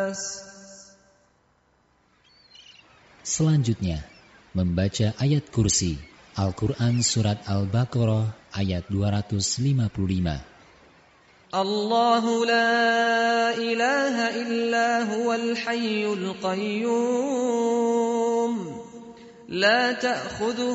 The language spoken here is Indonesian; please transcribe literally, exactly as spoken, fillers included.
Selanjutnya, membaca ayat kursi Al-Quran Surat Al-Baqarah ayat dua ratus lima puluh lima. Allahu la ilaha illa huwal hayyul qayyum la ta'khudhuhu